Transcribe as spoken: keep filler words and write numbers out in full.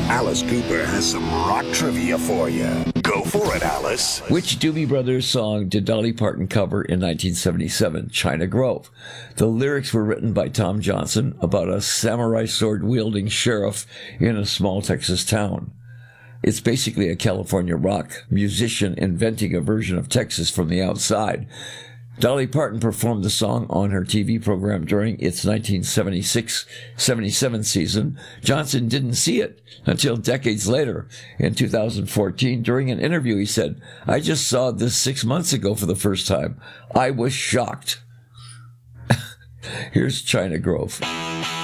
Alice Cooper has some rock trivia for you. Go for it, Alice. Which Doobie Brothers song did Dolly Parton cover in nineteen seventy-seven? China Grove. The lyrics were written by Tom Johnson about a samurai sword-wielding sheriff in a small Texas town. It's basically a California rock musician inventing a version of Texas from the outside. Dolly Parton performed the song on her T V program during its nineteen seventy-six seventy-seven season. Johnson didn't see it until decades later. In two thousand fourteen, during an interview, he said, "I just saw this six months ago for the first time. I was shocked." Here's China Grove.